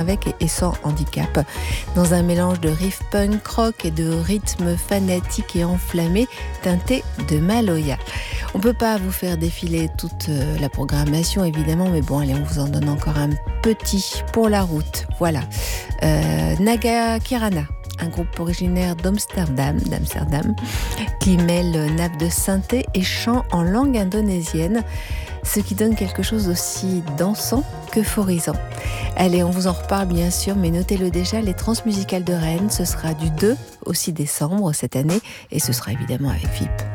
avec et sans handicap, dans un mélange de riff punk rock et de rythmes fanatiques et enflammés, teintés de Maloya. On ne peut pas vous faire défiler toute la programmation évidemment, mais bon, allez, on vous en donne encore un petit pour la route. Voilà. Naga Kirana, un groupe originaire d'Amsterdam, qui mêle nappe de synthé et chant en langue indonésienne, ce qui donne quelque chose aussi dansant qu'euphorisant. Allez, on vous en reparle bien sûr, mais notez-le déjà, les Transmusicales de Rennes, ce sera du 2 au 6 décembre cette année, et ce sera évidemment avec VIP.